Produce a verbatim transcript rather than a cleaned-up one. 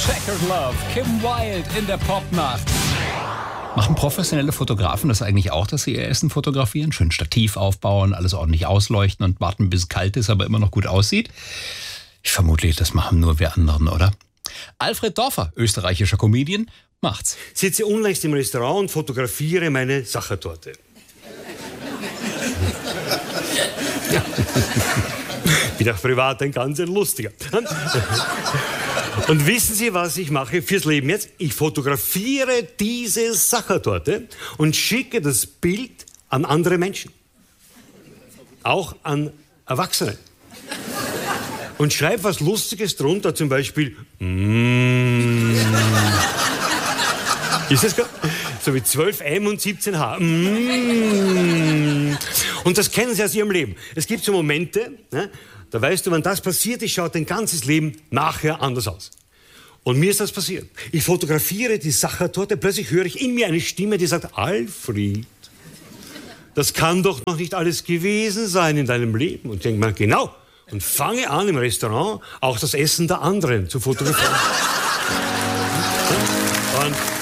Checkered Love, Kim Wilde in der Popnacht. Machen professionelle Fotografen das eigentlich auch, dass sie ihr Essen fotografieren? Schön Stativ aufbauen, alles ordentlich ausleuchten und warten, bis es kalt ist, aber immer noch gut aussieht? Ich vermute, das machen nur wir anderen, oder? Alfred Dorfer, österreichischer Comedian, macht's. Sitze unlängst im Restaurant und fotografiere meine Sachertorte. Ja. Bin auch privat ein ganz lustiger. Und wissen Sie, was ich mache fürs Leben jetzt? Ich fotografiere diese Sachertorte und schicke das Bild an andere Menschen. Auch an Erwachsene. Und schreibe was Lustiges drunter, zum Beispiel mm. Ist das gut? So wie zwölf M und siebzehn H. Mm. Und das kennen Sie aus Ihrem Leben. Es gibt so Momente, ne, da weißt du, wenn das passiert ist, schaut dein ganzes Leben nachher anders aus. Und mir ist das passiert. Ich fotografiere die Sachertorte, plötzlich höre ich in mir eine Stimme, die sagt, Alfred, das kann doch noch nicht alles gewesen sein in deinem Leben. Und ich denke mir, genau. Und fange an, im Restaurant auch das Essen der anderen zu fotografieren. Und